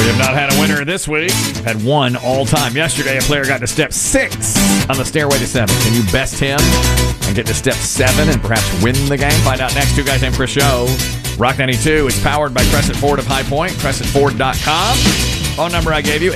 have not had a winner this week. We've had one all time. Yesterday, a player got to step 6 on the stairway to 7. Can you best him and get to step 7 and perhaps win the game? Find out next. Two Guys Named Chris show. Rock 92 is powered by Crescent Ford of High Point. CrescentFord.com. Phone number I gave you,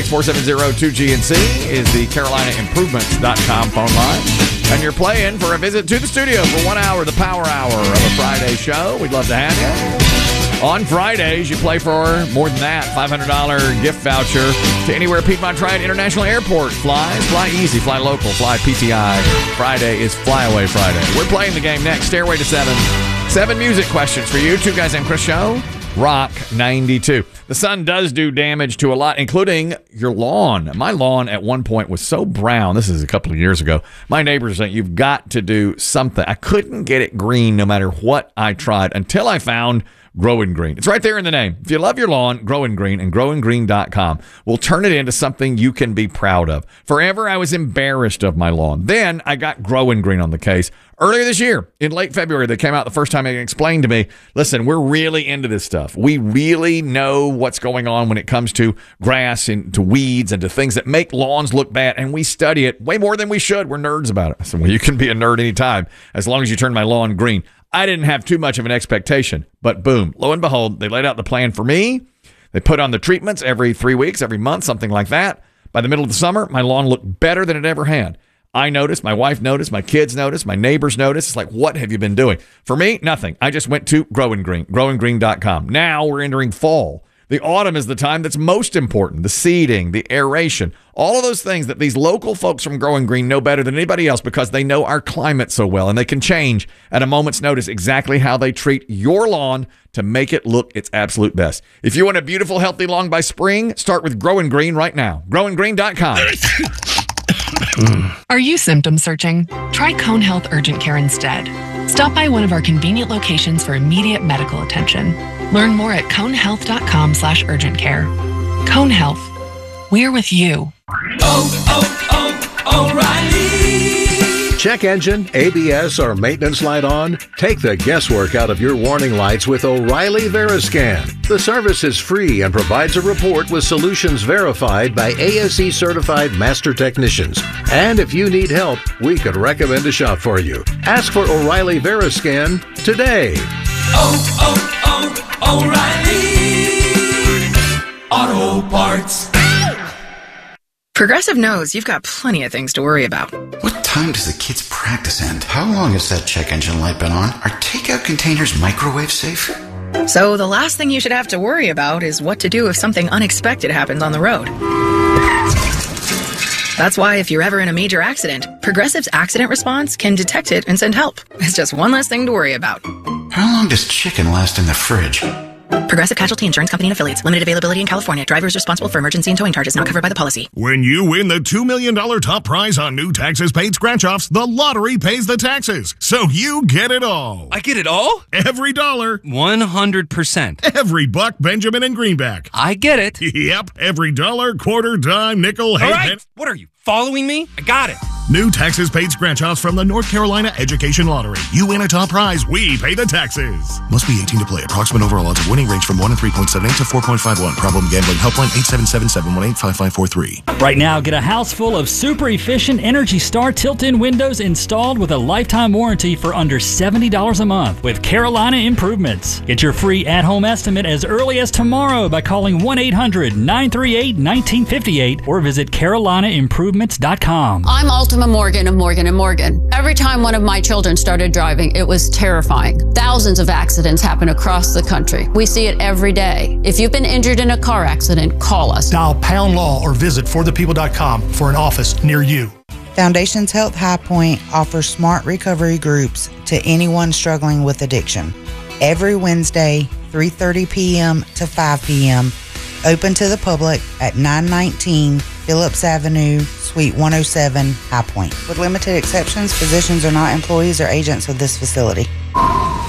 866-470-2GNC, is the CarolinaImprovements.com phone line. And you're playing for a visit to the studio for 1 hour, the Power Hour of a Friday show. We'd love to have you. On Fridays, you play for more than that, $500 gift voucher to anywhere Piedmont Triad International Airport flies. Fly easy, fly local, fly PTI. Friday is Flyaway Friday. We're playing the game next. Stairway to 7. 7 music questions for you. Two Guys Named Chris show. Rock 92. The sun does do damage to a lot, including your lawn. My lawn at one point was so brown. This is a couple of years ago. My neighbors said, you've got to do something. I couldn't get it green no matter what I tried until I found Growing Green. It's right there in the name. If you love your lawn, Growing Green and growinggreen.com will turn it into something you can be proud of. Forever, I was embarrassed of my lawn. Then I got Growing Green on the case. Earlier this year, in late February, they came out the first time and explained to me, listen, we're really into this stuff. We really know what's going on when it comes to grass and to weeds and to things that make lawns look bad, and we study it way more than we should. We're nerds about it. I said, well, you can be a nerd anytime as long as you turn my lawn green. I didn't have too much of an expectation, but boom, lo and behold, they laid out the plan for me. They put on the treatments every 3 weeks, every month, something like that. By the middle of the summer, my lawn looked better than it ever had. I noticed, my wife noticed, my kids noticed, my neighbors noticed. It's like, what have you been doing? For me, nothing. I just went to Growing Green, growinggreen.com. Now we're entering fall. The autumn is the time that's most important. The seeding, the aeration, all of those things that these local folks from Growing Green know better than anybody else because they know our climate so well, and they can change at a moment's notice exactly how they treat your lawn to make it look its absolute best. If you want a beautiful, healthy lawn by spring, start with Growing Green right now. growinggreen.com. Are you symptom searching? Try Cone Health Urgent Care instead. Stop by one of our convenient locations for immediate medical attention. Learn more at conehealth.com/urgent care. Cone Health. We're with you. O'Reilly. Check engine, ABS, or maintenance light on? Take the guesswork out of your warning lights with O'Reilly Veriscan. The service is free and provides a report with solutions verified by ASE certified master technicians. And if you need help, we could recommend a shop for you. Ask for O'Reilly Veriscan today. O'Reilly Auto Parts. Progressive knows you've got plenty of things to worry about. What time does the kids' practice end? How long has that check engine light been on? Are takeout containers microwave safe? So the last thing you should have to worry about is what to do if something unexpected happens on the road. That's why if you're ever in a major accident, Progressive's accident response can detect it and send help. It's just one less thing to worry about. How long does chicken last in the fridge? Progressive Casualty Insurance Company and Affiliates. Limited availability in California. Drivers responsible for emergency and towing charges not covered by the policy. When you win the $2 million top prize on new taxes paid scratch-offs, the lottery pays the taxes. So you get it all. I get it all? Every dollar. 100%. Every buck, Benjamin, and Greenback. I get it. Yep. Every dollar, quarter, dime, nickel, all right. What are you, following me? I got it. New taxes paid scratch-offs from the North Carolina Education Lottery. You win a top prize, we pay the taxes. Must be 18 to play. Approximate overall odds of winning range from 1 in 3.78 to 4.51. Problem gambling helpline 877-718-5543. Right now, get a house full of super efficient Energy Star tilt-in windows installed with a lifetime warranty for under $70 a month with Carolina Improvements. Get your free at-home estimate as early as tomorrow by calling 1-800-938-1958 or visit CarolinaImprovements.com. I'm Ultima Morgan of Morgan & Morgan. Every time one of my children started driving, it was terrifying. Thousands of accidents happen across the country. We see it every day. If you've been injured in a car accident, call us. Dial Pound Law or visit forthepeople.com for an office near you. Foundations Health High Point offers smart recovery groups to anyone struggling with addiction. Every Wednesday, 3:30 p.m. to 5 p.m., open to the public at 919 Phillips Avenue, Suite 107, High Point. With limited exceptions, physicians are not employees or agents of this facility.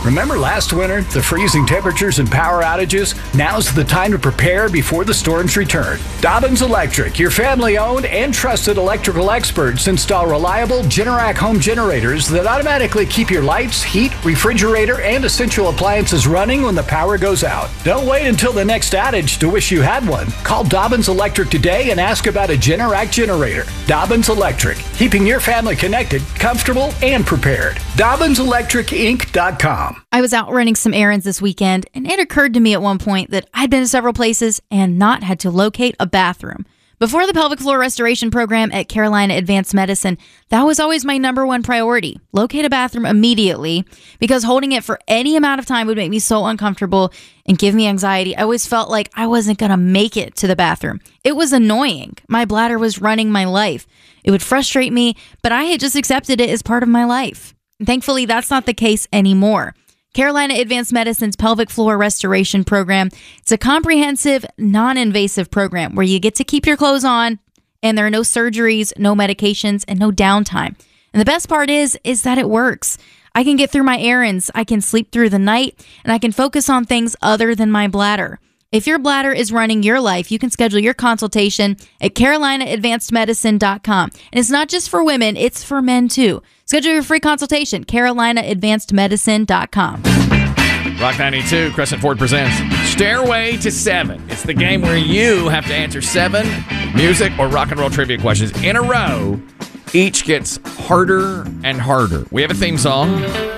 Remember last winter, the freezing temperatures and power outages? Now's the time to prepare before the storms return. Dobbins Electric, your family-owned and trusted electrical experts, install reliable Generac home generators that automatically keep your lights, heat, refrigerator, and essential appliances running when the power goes out. Don't wait until the next outage to wish you had one. Call Dobbins Electric today and ask about a Generac generator. Dobbins Electric, keeping your family connected, comfortable, and prepared. DobbinsElectricInc.com. I was out running some errands this weekend, and it occurred to me at one point that I'd been to several places and not had to locate a bathroom. Before the pelvic floor restoration program at Carolina Advanced Medicine, that was always my number one priority. Locate a bathroom immediately, because holding it for any amount of time would make me so uncomfortable and give me anxiety. I always felt like I wasn't going to make it to the bathroom. It was annoying. My bladder was running my life. It would frustrate me, but I had just accepted it as part of my life. Thankfully, that's not the case anymore. Carolina Advanced Medicine's Pelvic Floor Restoration Program, it's a comprehensive, non-invasive program where you get to keep your clothes on, and there are no surgeries, no medications, and no downtime. And the best part is that it works. I can get through my errands, I can sleep through the night, and I can focus on things other than my bladder. If your bladder is running your life, you can schedule your consultation at CarolinaAdvancedMedicine.com. And it's not just for women, it's for men too. Schedule your free consultation, CarolinaAdvancedMedicine.com. Rock 92, Crescent Ford presents Stairway to 7. It's the game where you have to answer 7 music or rock and roll trivia questions in a row. Each gets harder and harder. We have a theme song.